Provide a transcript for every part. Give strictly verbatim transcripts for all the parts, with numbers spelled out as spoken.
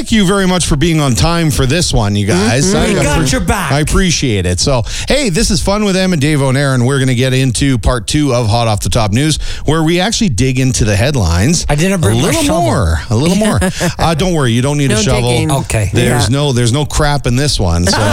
thank you very much for being on time for this one, you guys. Mm-hmm. I, We got your back. I appreciate it. So, hey, this is Fun with Em and Dave and Aaron. We're going to get into part two of Hot Off the Top News, where we actually dig into the headlines. I didn't bring a my little shovel. more, a little more. Uh, don't worry, you don't need No a shovel. digging. Okay. There's Yeah. no, there's no crap in this one. So,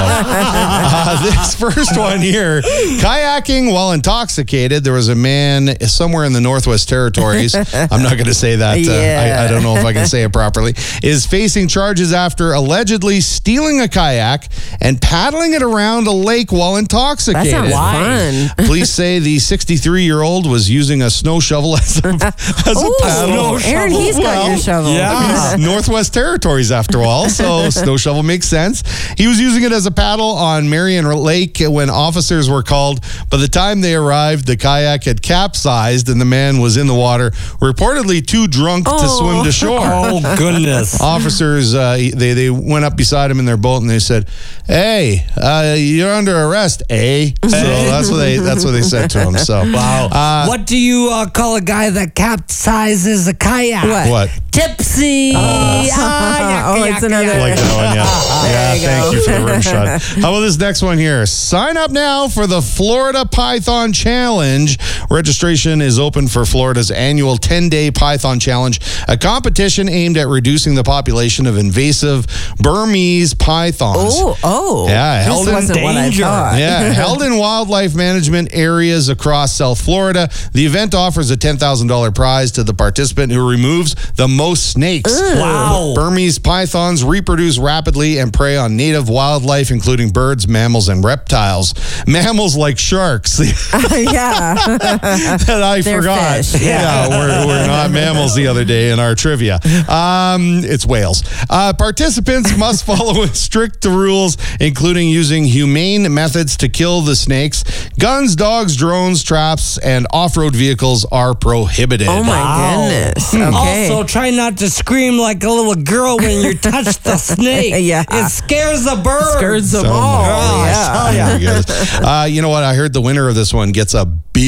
uh, this first one here, kayaking while intoxicated. There was a man somewhere in the Northwest Territories. I'm not going to say that. Uh, Yeah. I, I don't know if I can say it properly. Is facing charges after allegedly stealing a kayak and paddling it around a lake while That intoxicated. sounds Why? fun. Police say the sixty-three-year-old was using a snow shovel as a, as a Ooh, paddle. Aaron, he's got Well, your shovel. yeah. He's Northwest Territories after all, so snow shovel makes sense. He was using it as a paddle on Marion Lake when officers were called. By the time they arrived, the kayak had capsized and the man was in the water, reportedly too drunk to Oh. swim to shore. Oh, goodness. Officers, uh, they, they went up beside him in their boat and they said, "Hey, uh, you're under arrest, eh?" So that's what they that's what they said to him. So Wow. Uh, what do you uh, call a guy that capsizes a kayak? What? what? Tipsy. Ah, yuck, Oh, yuck, it's another- yuck. Like that one, yeah. Yeah, you thank go. you for the rim shot. How about this next one here? Sign up now for the Florida Python Challenge. Registration is open for Florida's annual ten-day Python Challenge, a competition aimed at reducing the population of invasive Burmese pythons. Oh, oh. Yeah, this held in wasn't what I danger. thought. Yeah, held in wildlife management areas across South Florida. The event offers a ten thousand dollars prize to the participant who removes the most snakes. Wow. Burmese pythons reproduce rapidly and prey on native wildlife, including birds, mammals, and reptiles. Mammals like sharks yeah. that I They're forgot. fish, Yeah, we're, we're not mammals the other day in our trivia. Um, it's whales. Uh, participants must follow strict rules, including using humane methods to kill the snakes. Guns, dogs, drones, traps, and off-road vehicles are prohibited. Oh, my Wow. goodness. Okay. Also, try not to scream like a little girl when you touch the snake. Yeah. It scares the birds. Scares them Oh, all. my Yeah. Oh, my goodness. Uh, you know what? I heard the winner of this one gets a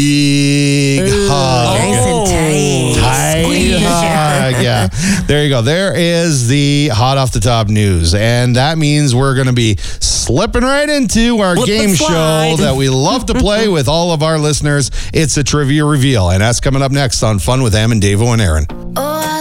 big hug. Nice and tight. Tight Squeeze. hug. Yeah. There you go. There is the Hot Off the Top news. And that means we're going to be slipping right into our Slip game and show slide. that we love to play with all of our listeners. It's a trivia reveal. And that's coming up next on Fun with Em and Davo and Aaron. Oh, I